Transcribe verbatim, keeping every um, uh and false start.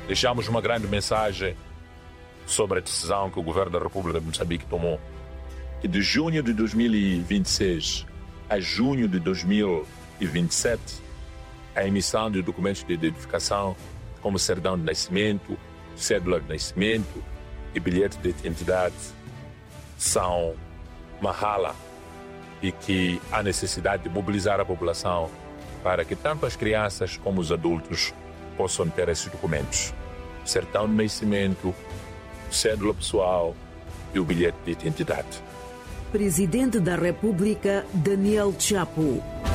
deixamos uma grande mensagem sobre a decisão que o governo da República de Moçambique tomou, que de junho de dois mil e vinte e seis a junho de dois mil e vinte e sete, a emissão de documentos de identificação como certidão de nascimento, cédula de nascimento e bilhete de identidade são uma rala e que há necessidade de mobilizar a população para que tanto as crianças como os adultos possam ter esses documentos. Certidão de nascimento, cédula pessoal e o bilhete de identidade. Presidente da República, Daniel Chapo.